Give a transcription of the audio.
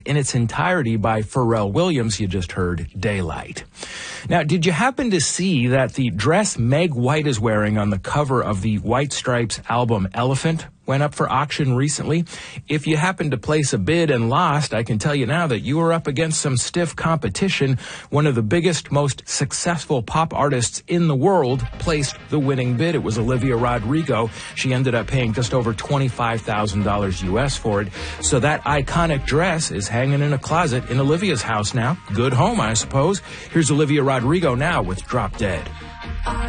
in its entirety by Pharrell Williams. You just heard Daylight. Now, did you happen to see that the dress Meg White is wearing on the cover of the White Stripes album Elephant went up for auction recently? If you happened to place a bid and lost, I can tell you now that you were up against some stiff competition. One of the biggest, most successful pop artists in the world placed the winning bid. It was Olivia Rodrigo. She ended up paying just over $25,000 US for it. So that iconic dress is hanging in a closet in Olivia's house now. Good home, I suppose. Here's Olivia Rodrigo now with Drop Dead.